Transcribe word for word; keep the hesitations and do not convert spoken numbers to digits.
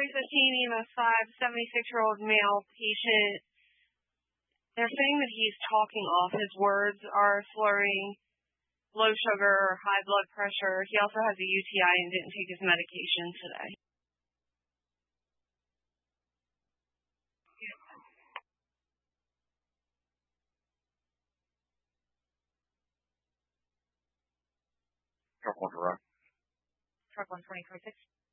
three fifteen E M S five, seventy-six-year-old male patient. They're saying that he's talking off. His words are slurring, low sugar, high blood pressure. He also has a U T I and didn't take his medication today. Truck one for Rock. Truck one twenty twenty-six.